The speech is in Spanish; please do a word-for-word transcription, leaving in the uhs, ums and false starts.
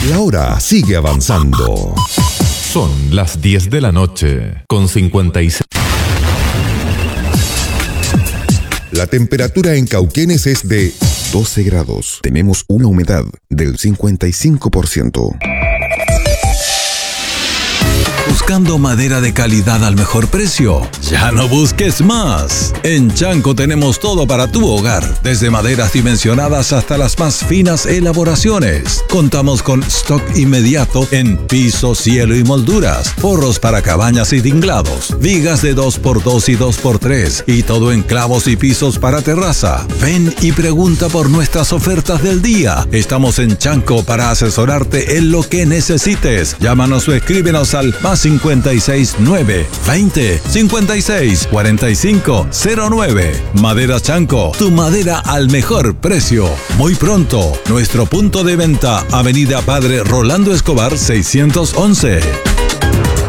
La hora sigue avanzando. Son las diez de la noche, con cincuenta y seis. La temperatura en Cauquenes es de doce grados. Tenemos una humedad del cincuenta y cinco por ciento. ¿Buscando madera de calidad al mejor precio? Ya no busques más. En Chanco tenemos todo para tu hogar, desde maderas dimensionadas hasta las más finas elaboraciones. Contamos con stock inmediato en piso, cielo y molduras, forros para cabañas y tinglados, vigas de dos por dos y dos por tres y todo en clavos y pisos para terraza. Ven y pregunta por nuestras ofertas del día. Estamos en Chanco para asesorarte en lo que necesites. Llámanos o escríbenos al más cincuenta y seis nueve veinte cincuenta y seis cuarenta y cinco cero nueve. Madera Chanco, tu madera al mejor precio. Muy pronto, nuestro punto de venta, Avenida Padre Rolando Escobar seiscientos once.